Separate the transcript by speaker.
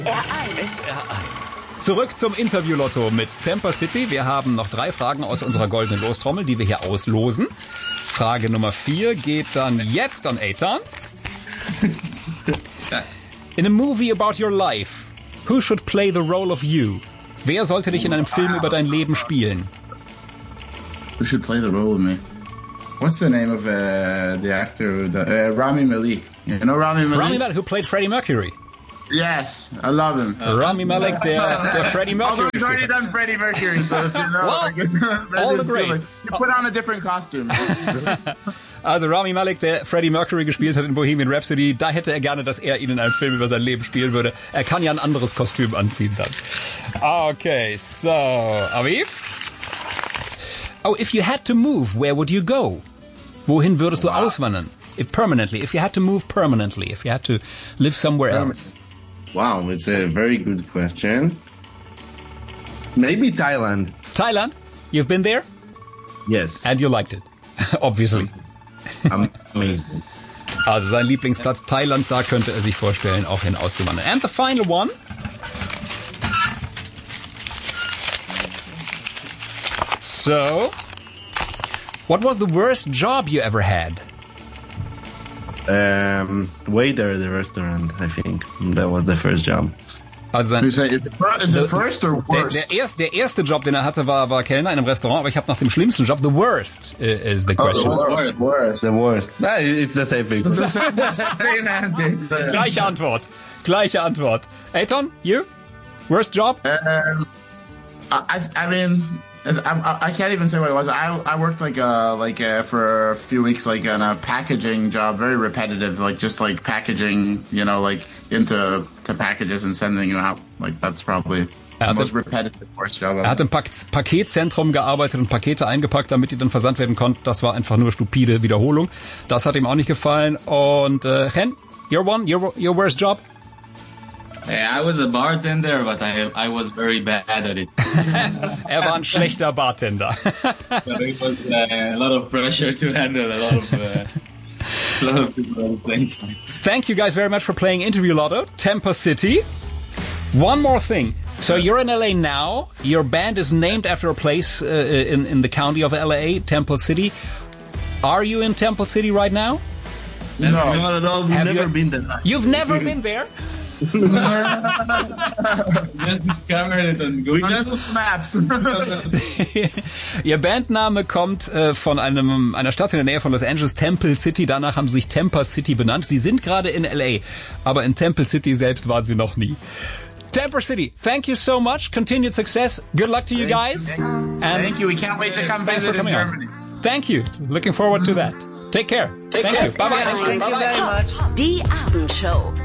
Speaker 1: SR1. Zurück zum Interview-Lotto mit Temper City. Wir haben noch 3 Fragen aus unserer goldenen Lostrommel, die wir hier auslosen. Frage Nummer 4 geht dann jetzt an Eitan. In a movie about your life, who should play the role of you? Wer sollte dich in einem Film über dein Leben spielen?
Speaker 2: Who should play the role of me? What's the name of the actor? Rami Malek. You know Rami Malek?
Speaker 1: Rami Malek, who played Freddie Mercury.
Speaker 2: Yes, I love him.
Speaker 1: Rami Malek, der Freddie Mercury.
Speaker 2: Although he's already done Freddie Mercury, so it's,
Speaker 1: all the greats.
Speaker 2: You put on a different costume.
Speaker 1: Also Rami Malek, der Freddie Mercury gespielt hat in Bohemian Rhapsody, da hätte er gerne, dass er ihn in einem Film über sein Leben spielen würde. Er kann ja ein anderes Kostüm anziehen dann. Okay, so, Aviv? Oh, if you had to move, where would you go? Wohin würdest du auswandern? If you had to move permanently, if you had to live somewhere else.
Speaker 3: Wow, it's a very good question. Maybe Thailand.
Speaker 1: Thailand? You've been there?
Speaker 3: Yes.
Speaker 1: And you liked it, obviously.
Speaker 3: Amazing.
Speaker 1: Also sein Lieblingsplatz Thailand, da könnte er sich vorstellen, auch hin auszuwandern. And the final one. So, what was the worst job you ever had?
Speaker 3: Waiter at the restaurant, I think. That was the first job.
Speaker 1: Also
Speaker 2: is it first or worst?
Speaker 1: Der erste Job, den er hatte, war Kellner in einem Restaurant, aber ich habe nach dem schlimmsten Job, the worst is the question.
Speaker 3: The worst. No, it's the same thing.
Speaker 1: Gleiche Antwort. Eitan, you? Worst job?
Speaker 2: I mean, I can't even say what it was. I worked for a few weeks on a packaging job, very repetitive, just packaging, into packages and sending them out. That's probably the most repetitive worst job.
Speaker 1: Er hat im Paketzentrum gearbeitet und Pakete eingepackt, damit die dann versandt werden konnten. Das war einfach nur stupide Wiederholung. Das hat ihm auch nicht gefallen. Und Chen, your worst job?
Speaker 4: I was a bartender, but I was very bad at it.
Speaker 1: Er war ein schlechter Bartender.
Speaker 4: So it was a lot of pressure to handle, a lot of people at the same time.
Speaker 1: Thank you guys very much for playing Interview Lotto, Temper City. One more thing. So you're in LA now. Your band is named after a place in the county of LA, Temple City. Are you in Temple City right now?
Speaker 3: No, not at all. We've never been there.
Speaker 1: You've never been there?
Speaker 4: Just discovered it on Google
Speaker 2: Maps.
Speaker 1: Ihr Bandname kommt von einer Stadt in der Nähe von Los Angeles, Temple City. Danach haben sie sich Temper City benannt. Sie sind gerade in LA, aber in Temple City selbst waren sie noch nie. Temper City, thank you so much. Continued success. Good luck to you guys.
Speaker 2: Thank you. We can't wait to come visit in Germany.
Speaker 1: Thank you. Looking forward to that. Take care. Thank you. Bye-bye.
Speaker 5: Thank you very much.
Speaker 6: Die Abendshow.